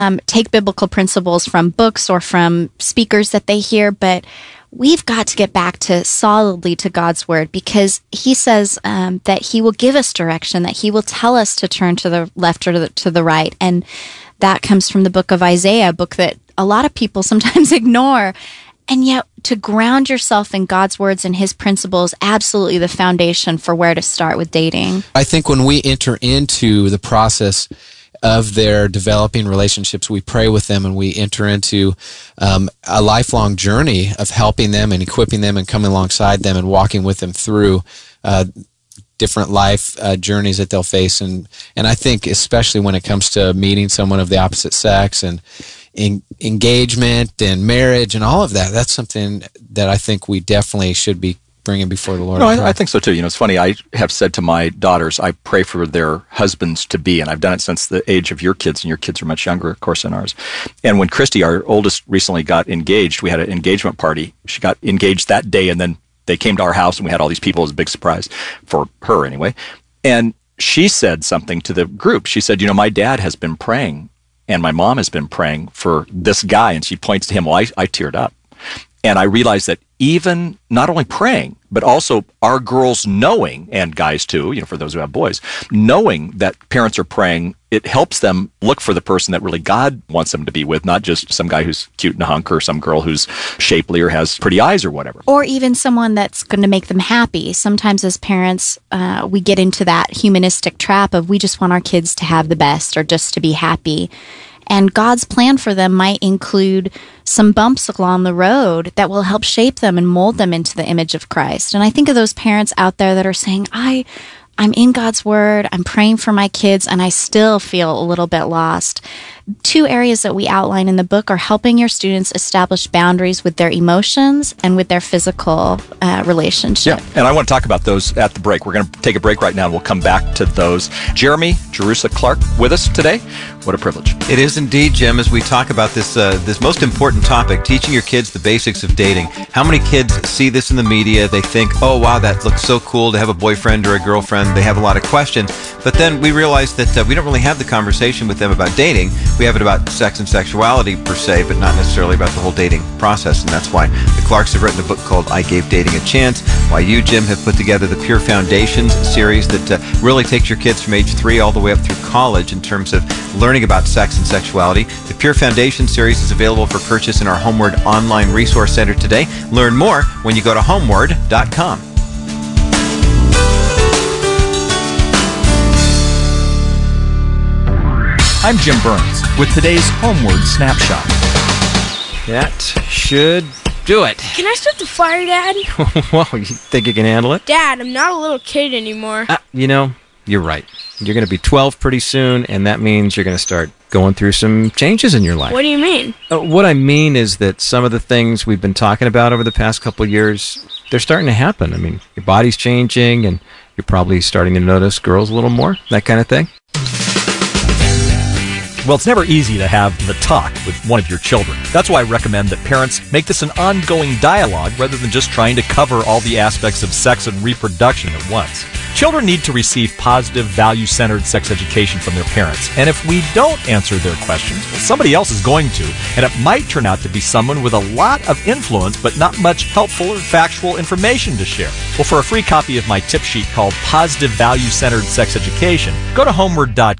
take biblical principles from books or from speakers that they hear, but we've got to get back to solidly to God's word, because he says that he will give us direction, that he will tell us to turn to the left or to the right. And that comes from the book of Isaiah, a book that a lot of people sometimes ignore. And yet to ground yourself in God's words and his principles, absolutely the foundation for where to start with dating. I think when we enter into the process of their developing relationships, we pray with them and we enter into a lifelong journey of helping them and equipping them and coming alongside them and walking with them through different life journeys that they'll face. And I think especially when it comes to meeting someone of the opposite sex and engagement and marriage and all of that, that's something that I think we definitely should be bringing before the Lord. No, I think so too. It's funny. I have said to my daughters, I pray for their husbands to be, and I've done it since the age of your kids, and your kids are much younger, of course, than ours. And when Christy, our oldest, recently got engaged, we had an engagement party. She got engaged that day, and then they came to our house, and we had all these people. It was a big surprise for her anyway. And she said something to the group. She said, my dad has been praying, and my mom has been praying for this guy. And she points to him. Well, I teared up. And I realized that even not only praying, but also our girls knowing, and guys too, for those who have boys, knowing that parents are praying, it helps them look for the person that really God wants them to be with, not just some guy who's cute in a hunk or some girl who's shapely or has pretty eyes or whatever. Or even someone that's going to make them happy. Sometimes as parents, we get into that humanistic trap of we just want our kids to have the best or just to be happy. And God's plan for them might include some bumps along the road that will help shape them and mold them into the image of Christ. And I think of those parents out there that are saying, I'm in God's word, I'm praying for my kids, and I still feel a little bit lost. 2 areas that we outline in the book are helping your students establish boundaries with their emotions and with their physical relationship. Yeah, and I want to talk about those at the break. We're going to take a break right now, and we'll come back to those. Jeremy Jerusa Clark with us today. What a privilege. It is indeed, Jim, as we talk about this most important topic, teaching your kids the basics of dating. How many kids see this in the media? They think, oh, wow, that looks so cool to have a boyfriend or a girlfriend. They have a lot of questions. But then we realize that we don't really have the conversation with them about dating. We have it about sex and sexuality per se, but not necessarily about the whole dating process. And that's why the Clarks have written a book called I Gave Dating a Chance, why you, Jim, have put together the Pure Foundations series that really takes your kids from age 3 all the way up through college in terms of learning about sex and sexuality. The Pure Foundation series is available for purchase in our Homeward online resource center today. Learn more when you go to homeward.com. I'm Jim Burns with today's Homeward Snapshot. That should do it. Can I start the fire, Dad? Well, you think you can handle it? Dad, I'm not a little kid anymore. You're right. You're going to be 12 pretty soon, and that means you're going to start going through some changes in your life. What do you mean? What I mean is that some of the things we've been talking about over the past couple of years, they're starting to happen. I mean, your body's changing, and you're probably starting to notice girls a little more, that kind of thing. Well, it's never easy to have the talk with one of your children. That's why I recommend that parents make this an ongoing dialogue rather than just trying to cover all the aspects of sex and reproduction at once. Children need to receive positive, value-centered sex education from their parents. And if we don't answer their questions, well, somebody else is going to. And it might turn out to be someone with a lot of influence, but not much helpful or factual information to share. Well, for a free copy of my tip sheet called Positive Value-Centered Sex Education, go to homeward.com